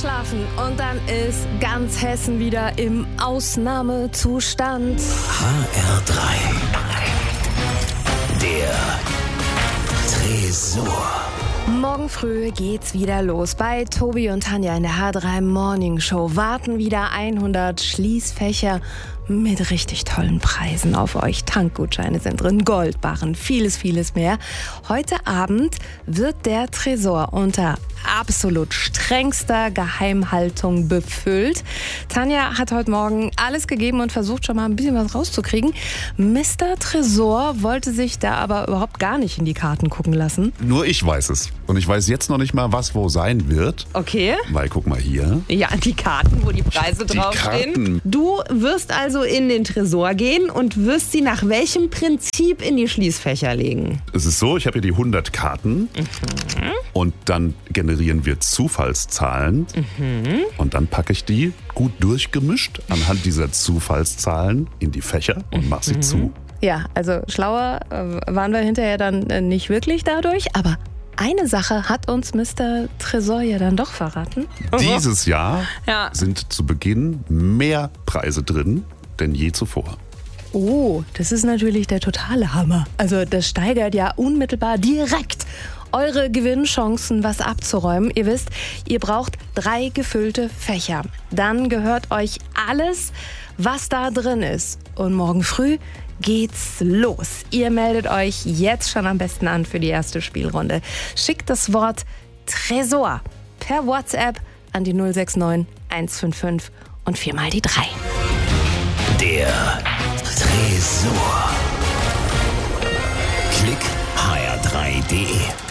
schlafen und dann ist ganz Hessen wieder im Ausnahmezustand. HR3. Der Tresor. Morgen früh geht's wieder los. Bei Tobi und Tanja in der H3 Morning Show warten wieder 100 Schließfächer mit richtig tollen Preisen auf euch. Tankgutscheine sind drin, Goldbarren, vieles mehr. Heute Abend wird der Tresor unter absolut strengster Geheimhaltung befüllt. Tanja hat heute Morgen alles gegeben und versucht schon mal ein bisschen was rauszukriegen. Mr. Tresor wollte sich da aber überhaupt gar nicht in die Karten gucken lassen. Nur ich weiß es. Und ich weiß jetzt noch nicht mal, was wo sein wird. Okay. Weil, guck mal hier. Ja, die Karten, wo die Preise draufstehen. Du wirst also in den Tresor gehen und wirst sie nach welchem Prinzip in die Schließfächer legen? Es ist so, ich habe hier die 100 Karten. Und dann generieren wir Zufallszahlen. Und dann packe ich die gut durchgemischt anhand dieser Zufallszahlen in die Fächer und mache sie zu. Ja, also schlauer waren wir hinterher dann nicht wirklich dadurch, aber eine Sache hat uns Mr. Tresor ja dann doch verraten. Dieses Jahr Ja. sind zu Beginn mehr Preise drin denn je zuvor. Oh, das ist natürlich der totale Hammer. Also das steigert ja unmittelbar direkt eure Gewinnchancen, was abzuräumen. Ihr wisst, ihr braucht 3 gefüllte Fächer. Dann gehört euch alles, was da drin ist. Und morgen früh geht's los. Ihr meldet euch jetzt schon am besten an für die erste Spielrunde. Schickt das Wort Tresor per WhatsApp an die 069 155 und 4 mal die 3. Der Tresor. Klick hr3.de